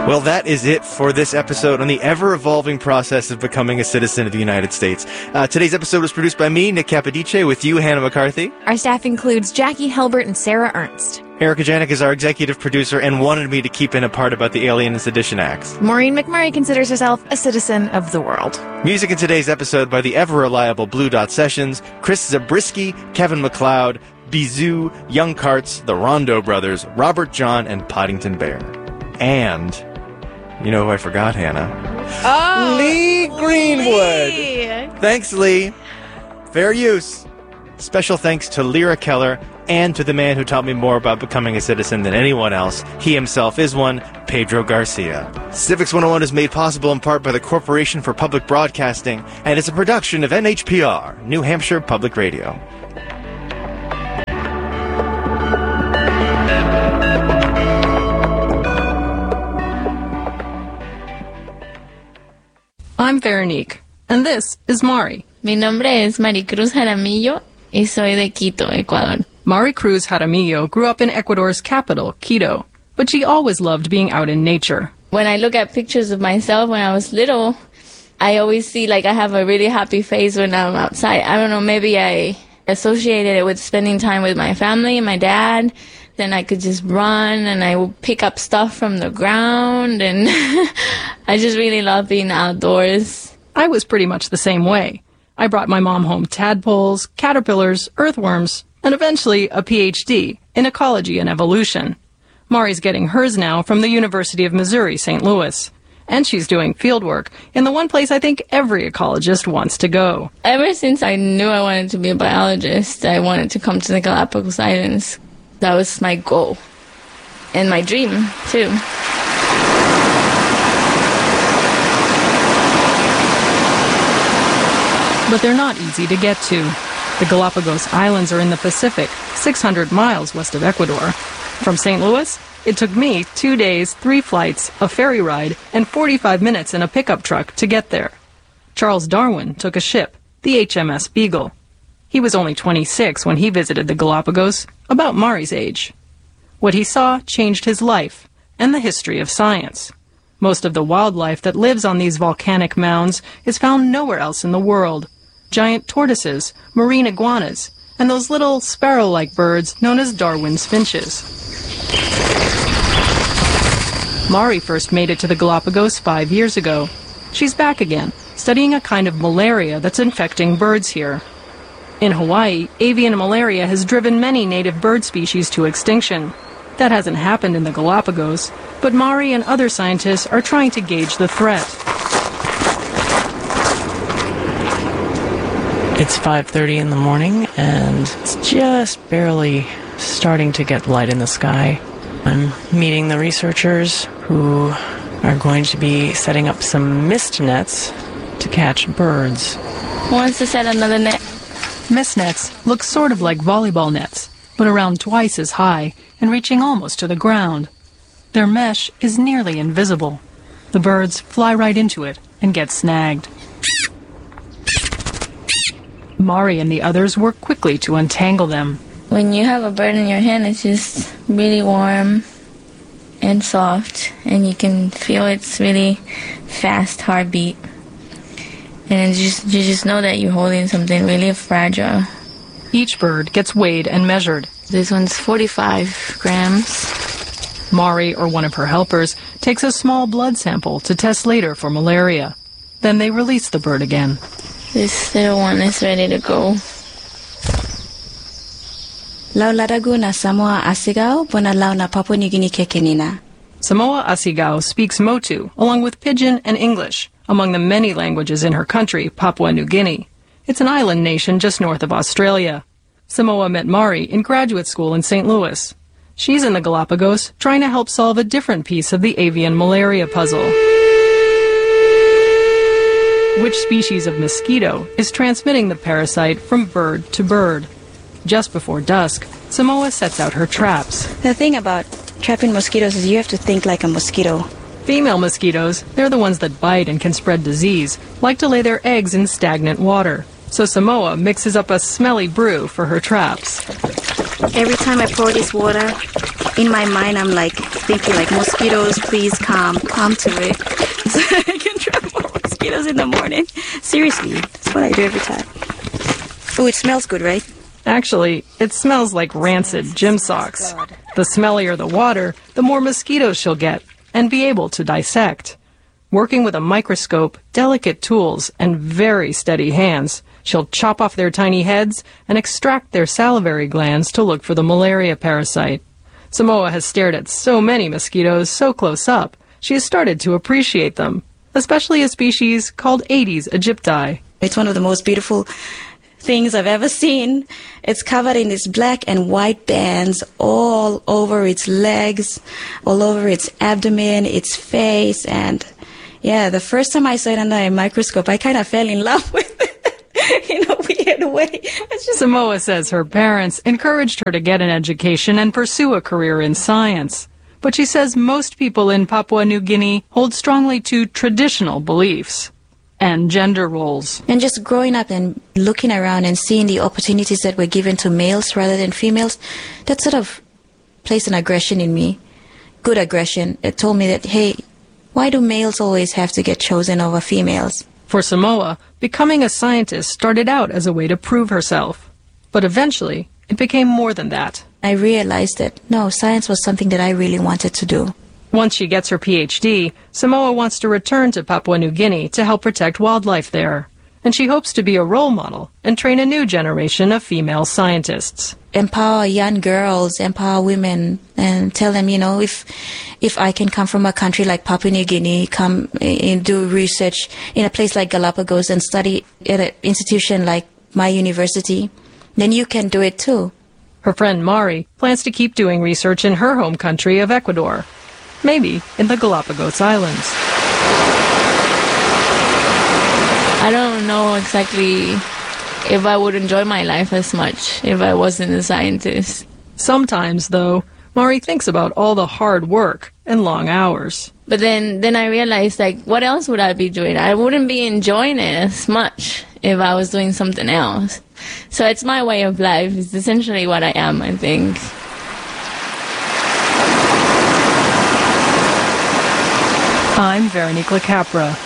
Well, that is it for this episode on the ever-evolving process of becoming a citizen of the United States. Today's episode was produced by me, Nick Capodice, with you, Hannah McCarthy. Our staff includes Jackie Helbert and Sarah Ernst. Erica Janik is our executive producer and wanted me to keep in a part about the Alien and Sedition Acts. Maureen McMurray considers herself a citizen of the world. Music in today's episode by the ever-reliable Blue Dot Sessions, Chris Zabriskie, Kevin MacLeod, Bizou, Young Carts, the Rondo Brothers, Robert John, and Poddington Bear. And, you know who I forgot, Hannah? Oh! Lee Greenwood! Lee. Thanks, Lee. Fair use. Special thanks to Lyra Keller and to the man who taught me more about becoming a citizen than anyone else. He himself is one, Pedro Garcia. Civics 101 is made possible in part by the Corporation for Public Broadcasting, and is a production of NHPR, New Hampshire Public Radio. I'm Veronique, and this is Mari. Mi nombre es Maricruz Jaramillo y soy de Quito, Ecuador. Maricruz Jaramillo grew up in Ecuador's capital, Quito, but she always loved being out in nature. When I look at pictures of myself when I was little, I always see like I have a really happy face when I'm outside. I don't know, maybe I associated it with spending time with my family and my dad. Then I could just run and I would pick up stuff from the ground, and I just really love being outdoors. I was pretty much the same way. I brought my mom home tadpoles, caterpillars, earthworms, and eventually a PhD in ecology and evolution. Mari's getting hers now from the University of Missouri, St. Louis. And she's doing fieldwork in the one place I think every ecologist wants to go. Ever since I knew I wanted to be a biologist, I wanted to come to the Galapagos Islands. That was my goal. And my dream, too. But they're not easy to get to. The Galapagos Islands are in the Pacific, 600 miles west of Ecuador. From St. Louis, it took me 2 days, 3 flights, a ferry ride, and 45 minutes in a pickup truck to get there. Charles Darwin took a ship, the HMS Beagle. He was only 26 when he visited the Galapagos, about Mari's age. What he saw changed his life and the history of science. Most of the wildlife that lives on these volcanic mounds is found nowhere else in the world. Giant tortoises, marine iguanas, and those little sparrow-like birds known as Darwin's finches. Mari first made it to the Galapagos 5 years ago. She's back again, studying a kind of malaria that's infecting birds here. In Hawaii, avian malaria has driven many native bird species to extinction. That hasn't happened in the Galapagos, but Mari and other scientists are trying to gauge the threat. It's 5:30 in the morning, and it's just barely starting to get light in the sky. I'm meeting the researchers who are going to be setting up some mist nets to catch birds. Who wants to set another net? Mist nets look sort of like volleyball nets, but around twice as high and reaching almost to the ground. Their mesh is nearly invisible. The birds fly right into it and get snagged. Mari and the others work quickly to untangle them. When you have a bird in your hand, it's just really warm and soft, and you can feel its really fast heartbeat. And you just know that you're holding something really fragile. Each bird gets weighed and measured. This one's 45 grams. Mari, or one of her helpers, takes a small blood sample to test later for malaria. Then they release the bird again. This little one is ready to go. Laularagu na Samoa Asigao, bona lau na Papua New Guinea kekenina. Samoa Asigao speaks Motu, along with Pidgin and English, among the many languages in her country, Papua New Guinea. It's an island nation just north of Australia. Samoa met Mari in graduate school in St. Louis. She's in the Galapagos, trying to help solve a different piece of the avian malaria puzzle. Which species of mosquito is transmitting the parasite from bird to bird? Just before dusk, Samoa sets out her traps. The thing about trapping mosquitoes is you have to think like a mosquito. Female mosquitoes, they're the ones that bite and can spread disease, like to lay their eggs in stagnant water. So Samoa mixes up a smelly brew for her traps. Every time I pour this water, in my mind, I'm like thinking like, mosquitoes, please come to it. So I can trap more mosquitoes in the morning. Seriously, that's what I do every time. Oh, it smells good, right? Actually, it smells like rancid gym socks. The smellier the water, the more mosquitoes she'll get and be able to dissect. Working with a microscope, delicate tools, and very steady hands, she'll chop off their tiny heads and extract their salivary glands to look for the malaria parasite. Samoa has stared at so many mosquitoes so close up, she has started to appreciate them, especially a species called Aedes aegypti. It's one of the most beautiful things I've ever seen. It's covered in these black and white bands all over its legs, all over its abdomen, its face, and yeah, the first time I saw it under a microscope, I kind of fell in love with it in a weird way. Samoa says her parents encouraged her to get an education and pursue a career in science. But she says most people in Papua New Guinea hold strongly to traditional beliefs and gender roles. And just growing up and looking around and seeing the opportunities that were given to males rather than females, that sort of placed an aggression in me, good aggression. It told me that, hey, why do males always have to get chosen over females? For Samoa, becoming a scientist started out as a way to prove herself. But eventually, it became more than that. I realized that, no, science was something that I really wanted to do. Once she gets her PhD, Samoa wants to return to Papua New Guinea to help protect wildlife there. And she hopes to be a role model and train a new generation of female scientists. Empower young girls, empower women, and tell them, you know, if I can come from a country like Papua New Guinea, come and do research in a place like Galapagos and study at an institution like my university, then you can do it too. Her friend Mari plans to keep doing research in her home country of Ecuador, maybe in the Galapagos Islands. I don't know exactly if I would enjoy my life as much if I wasn't a scientist. Sometimes, though, Mari thinks about all the hard work and long hours. But then I realized, like, what else would I be doing? I wouldn't be enjoying it as much if I was doing something else. So it's my way of life. It's essentially what I am, I think. I'm Veronica Capra.